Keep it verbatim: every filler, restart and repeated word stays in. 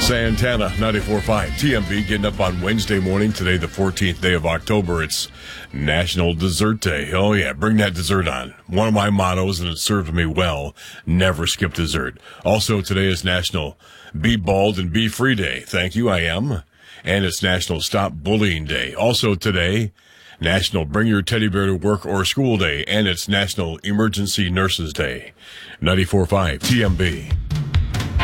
Santana, ninety-four point five. T M B getting up on Wednesday morning. Today, the fourteenth day of October. It's National Dessert Day. Oh, yeah, bring that dessert on. One of my mottos, and it served me well, never skip dessert. Also, today is National Be Bald and Be Free Day. Thank you, I am. And it's National Stop Bullying Day. Also today, National Bring Your Teddy Bear to Work or School Day. And it's National Emergency Nurses Day. ninety-four point five T M B.